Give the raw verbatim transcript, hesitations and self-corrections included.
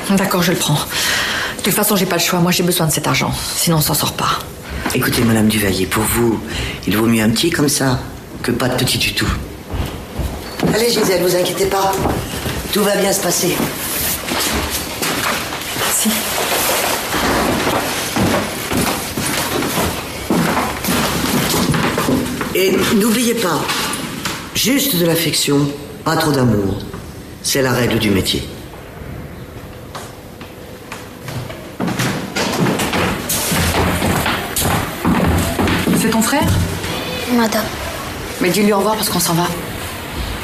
D'accord, je le prends. De toute façon, j'ai pas le choix. Moi, j'ai besoin de cet argent. Sinon, on s'en sort pas. Écoutez, Madame Duvalier, pour vous, il vaut mieux un petit comme ça que pas de petit du tout. Allez, Gisèle, vous inquiétez pas. Tout va bien se passer. Merci. Et n'oubliez pas, juste de l'affection, pas trop d'amour. C'est la règle du métier. C'est ton frère? Madame. Mais dis-lui au revoir parce qu'on s'en va.